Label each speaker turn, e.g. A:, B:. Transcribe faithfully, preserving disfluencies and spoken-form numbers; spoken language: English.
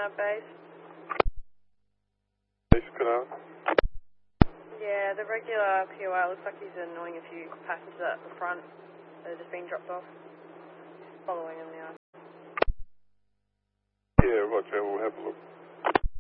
A: Canard base.
B: Base Canard?
A: Yeah, the regular P O I looks like he's annoying a few passengers at the front. They're just being dropped off. Following him now.
B: Yeah, roger, we'll have a look.